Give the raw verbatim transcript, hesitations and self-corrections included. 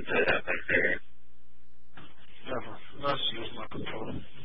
set up right there. Never. Let's use my controller.